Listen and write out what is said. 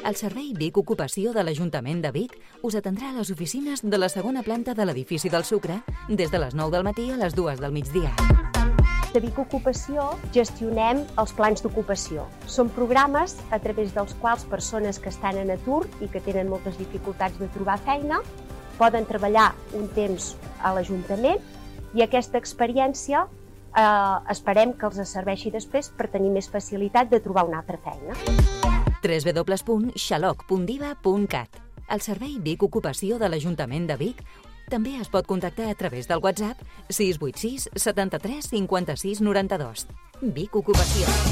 El servei Vic Ocupació de l'Ajuntament de Vic us atendrà a les oficines de la segona planta de l'edifici del Sucre des de les 9 del matí a les 2 del migdia. De Vic Ocupació gestionem els plans d'ocupació. Són programes a través dels quals persones que estan en atur i que tenen moltes dificultats de trobar feina poden treballar un temps a l'Ajuntament i aquesta experiència esperem que els serveixi després per tenir més facilitat de trobar una altra feina. www.xaloc.diva.cat. El servei Vic Ocupació de l'Ajuntament de Vic també es pot contactar a través del WhatsApp 686 73 56 92. Vic Ocupació.